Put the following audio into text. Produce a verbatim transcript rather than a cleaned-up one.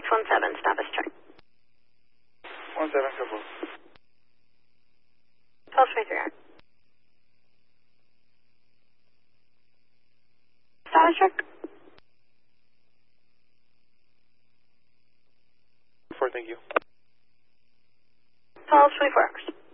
six one seven, status check. one seven, couple. twelve twenty-three hour. Status check. Four, thank you. twelve twenty-four hours.